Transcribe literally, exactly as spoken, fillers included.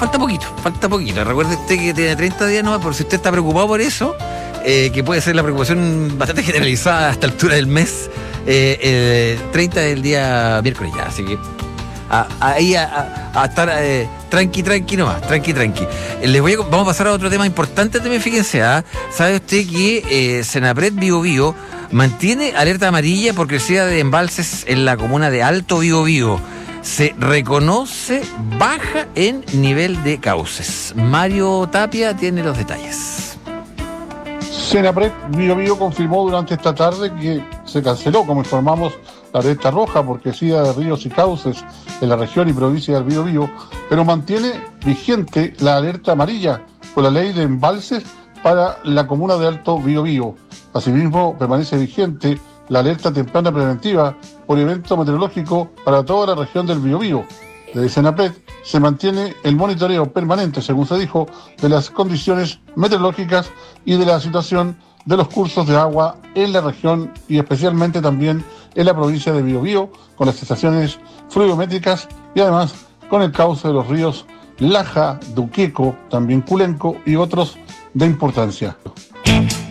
falta poquito, falta poquito. Recuerde usted que tiene treinta días nomás, por si usted está preocupado por eso, eh, que puede ser la preocupación bastante generalizada a esta altura del mes. Eh, el treinta del día miércoles ya, así que a, ahí a, a, a estar eh, tranqui, tranqui nomás, tranqui, tranqui. Eh, les voy a, vamos a pasar a otro tema importante también, fíjense, ¿ah? ¿Sabe usted que eh, Senapred Biobío mantiene alerta amarilla por crecida de embalses en la comuna de Alto Biobío? Se reconoce baja en nivel de cauces. Mario Tapia tiene los detalles. Senapred Biobío confirmó durante esta tarde que se canceló, como informamos, la alerta roja por crecida de ríos y cauces en la región y provincia del Biobío, pero mantiene vigente la alerta amarilla por la ley de embalses para la comuna de Alto Biobío. Asimismo, permanece vigente la alerta temprana preventiva por evento meteorológico para toda la región del Biobío. Desde Senapred se mantiene el monitoreo permanente, según se dijo, de las condiciones meteorológicas y de la situación de los cursos de agua en la región y especialmente también en la provincia de Biobío, con las estaciones fluviométricas y además con el cauce de los ríos Laja, Duqueco, también Culenco y otros de importancia.